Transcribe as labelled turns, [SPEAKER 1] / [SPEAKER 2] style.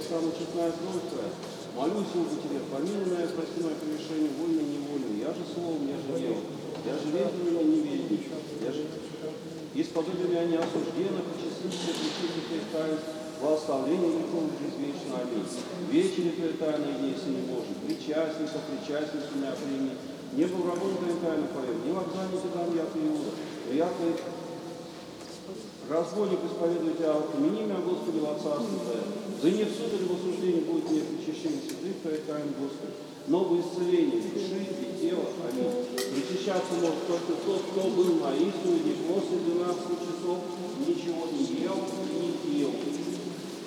[SPEAKER 1] самая честная кровь твоя. Молюсь, Богу тебе, помилуй меня, прости мое прегрешение, вольно и невольно. Я же словом, я же делом, я же ведом и неведничаю, я же исподобие меня не осуждено, причастился, причастился твоих таинств, во оставлении грехов извечно. Аминь. Вечере твоей тайны если не Божий, причастница, причастницу меня прими. Не был врагом твоим тайну поем, не вокзальнике дам я ты Иуда, но я ты разбойник исповедую тебя, помяни меня, Господи, во царство твое. За не в суд или в осуждении будет мне причащение святых твоих тайн, Господи. Новое исцеление души и тела. Аминь. Причащаться может только тот, кто был на исповеди после 12 часов, ничего не ел и не пил.